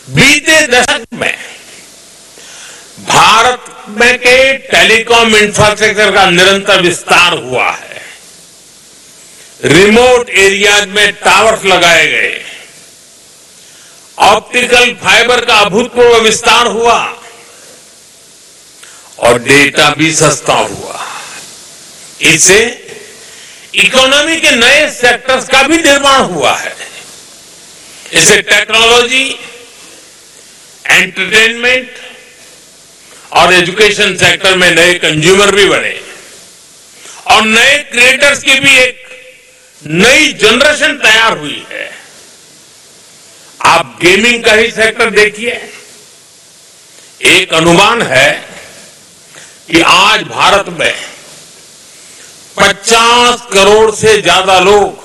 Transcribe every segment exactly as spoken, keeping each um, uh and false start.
बीते दशक में भारत में के टेलीकॉम इंफ्रास्ट्रक्चर का निरंतर विस्तार हुआ है। रिमोट एरियाज में टावर्स लगाए गए, ऑप्टिकल फाइबर का अभूतपूर्व विस्तार हुआ और डेटा भी सस्ता हुआ। इससे इकोनॉमी के नए सेक्टर्स का भी निर्माण हुआ है। इससे टेक्नोलॉजी, एंटरटेनमेंट और एजुकेशन सेक्टर में नए कंज्यूमर भी बने और नए क्रिएटर्स की भी एक नई जनरेशन तैयार हुई है। आप गेमिंग का ही सेक्टर देखिए। एक अनुमान है कि आज भारत में पचास करोड़ से ज्यादा लोग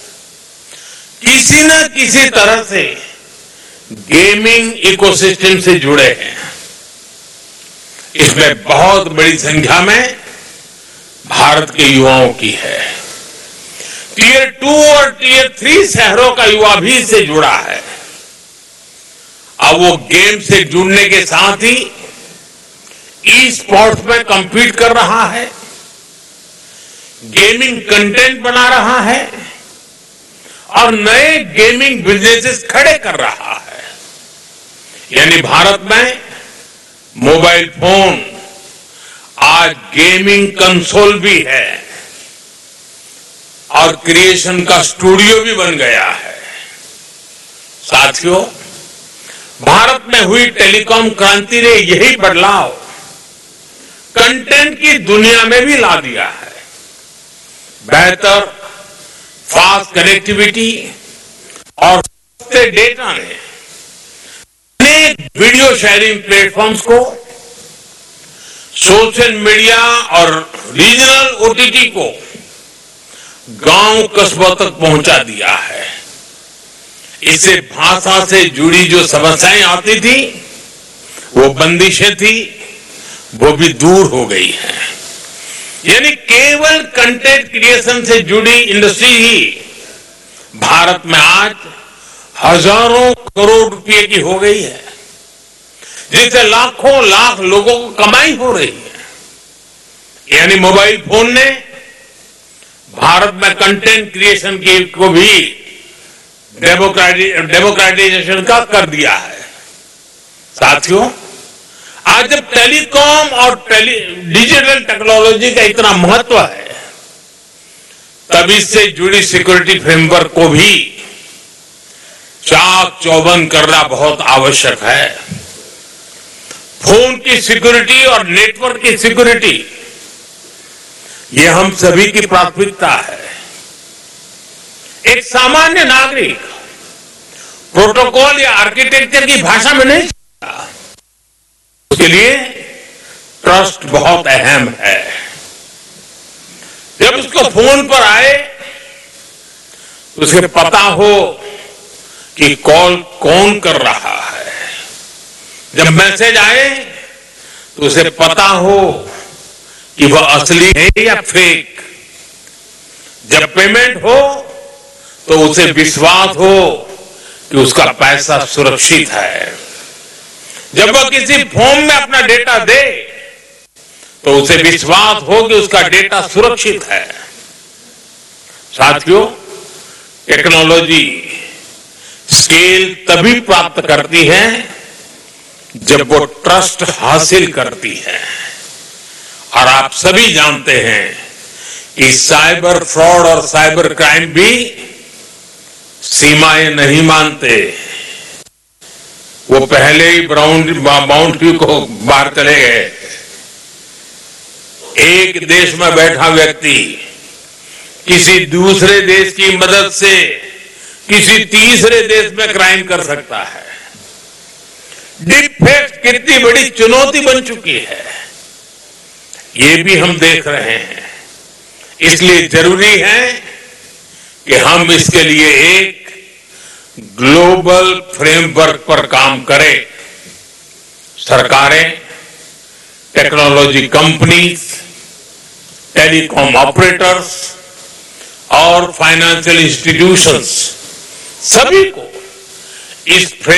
किसी न किसी तरह से गेमिंग इकोसिस्टम से जुड़े हैं। इसमें बहुत बड़ी संख्या में भारत के युवाओं की है। टीयर टू और टीयर थ्री शहरों का युवा भी इससे जुड़ा है। अब वो गेम से जुड़ने के साथ ही ई स्पोर्ट्स में कम्पीट कर रहा है, गेमिंग कंटेंट बना रहा है और नए गेमिंग बिजनेसेस खड़े कर रहा है। यानी भारत में मोबाइल फोन आज गेमिंग कंसोल भी है और क्रिएशन का स्टूडियो भी बन गया है। साथियों, भारत में हुई टेलीकॉम क्रांति ने यही बदलाव कंटेंट की दुनिया में भी ला दिया है। बेहतर फास्ट कनेक्टिविटी और सस्ते डेटा ने अनेक वीडियो शेयरिंग प्लेटफॉर्म्स को, सोशल मीडिया और रीजनल ओटीटी को गांव कस्बों तक पहुंचा दिया है। इससे भाषा से जुड़ी जो समस्याएं आती थी, वो बंदिशें थी, वो भी दूर हो गई है। यानी केवल कंटेंट क्रिएशन से जुड़ी इंडस्ट्री ही भारत में आज हजारों करोड़ रुपए की हो गई है, जिससे लाखों लाख लोगों को कमाई हो रही है। यानी मोबाइल फोन ने भारत में कंटेंट क्रिएशन की को भी डेमोक्रेटाइजेशन का कर दिया है। साथियों, आज जब टेलीकॉम और टेली डिजिटल टेक्नोलॉजी का इतना महत्व है, तब इससे जुड़ी सिक्योरिटी फ्रेमवर्क को भी चाक चौबंद करना बहुत आवश्यक है। फोन की सिक्योरिटी और नेटवर्क की सिक्योरिटी, ये हम सभी की प्राथमिकता है। एक सामान्य नागरिक प्रोटोकॉल या आर्किटेक्चर की भाषा में नहीं सकता। उसके लिए ट्रस्ट बहुत अहम है। जब उसको फोन पर आए तो उसे पता हो कि कॉल कौन कर रहा है। जब मैसेज आए तो उसे पता हो कि वह असली है या फेक। जब पेमेंट हो तो उसे विश्वास हो कि उसका पैसा सुरक्षित है। जब वह किसी फॉर्म में अपना डेटा दे तो उसे विश्वास हो कि उसका डेटा सुरक्षित है। साथियों, टेक्नोलॉजी स्केल तभी प्राप्त करती है जब वो ट्रस्ट हासिल करती है। और आप सभी जानते हैं कि साइबर फ्रॉड और साइबर क्राइम भी सीमाएं नहीं मानते। वो पहले ही बाउंड्री को बाहर चले गए। एक देश में बैठा व्यक्ति किसी दूसरे देश की मदद से किसी तीसरे देश में क्राइम कर सकता है। डीप फेक कितनी बड़ी चुनौती बन चुकी है, ये भी हम देख रहे हैं। इसलिए जरूरी है कि हम इसके लिए एक ग्लोबल फ्रेमवर्क पर काम करें। सरकारें, टेक्नोलॉजी कंपनीज, टेलीकॉम ऑपरेटर्स और फाइनेंशियल इंस्टीट्यूशंस सभी को इस फ्रेम